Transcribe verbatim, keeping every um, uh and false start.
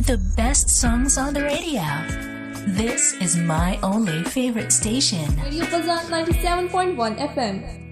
The best songs on the radio. This is my only favorite station. Radio Fazan ninety-seven point one F M.